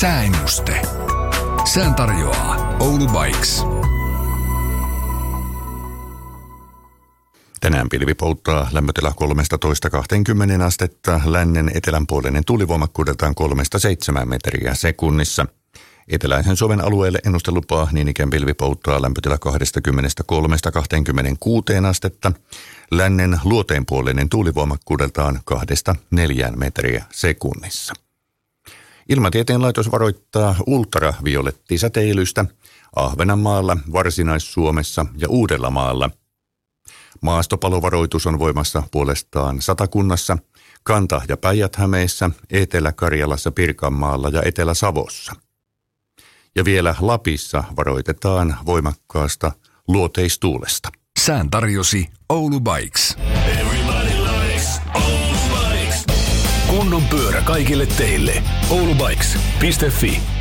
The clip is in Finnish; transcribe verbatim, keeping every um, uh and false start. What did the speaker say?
Sääennuste. Sään tarjoaa Oulu Bikes. Tänään pilvi polttaa lämpötila kolmetoista kaksikymmentä astetta, lännen etelänpuoleinen tuulivoimakkuudeltaan kolmesta seitsemään metriä sekunnissa. Eteläisen Suomen alueelle ennustelupaa niin ikään pilvi polttaa lämpötila kaksikymmentäkolme kaksikymmentäkuusi astetta, lännen luoteenpuoleinen tuulivoimakkuudeltaan kahdesta neljään metriä sekunnissa. Ilmatieteen laitos varoittaa ultraviolettisäteilystä Ahvenanmaalla, Varsinais-Suomessa ja Uudellamaalla. Maastopalovaroitus on voimassa puolestaan Satakunnassa, Kanta- ja Päijät-Hämeessä, Etelä-Karjalassa, Pirkanmaalla ja Etelä-Savossa. Ja vielä Lapissa varoitetaan voimakkaasta luoteistuulesta. Sään tarjosi Oulu Bikes. Kunnon pyörä kaikille teille. oulubikes piste fi